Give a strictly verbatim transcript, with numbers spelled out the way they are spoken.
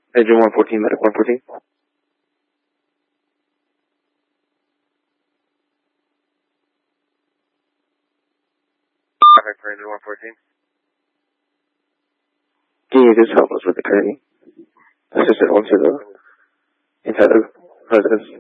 Engine one fourteen, medic one fourteen. Traffic for engine one fourteen. Can you just help us with the curtain? Assistant one to the inside the residence.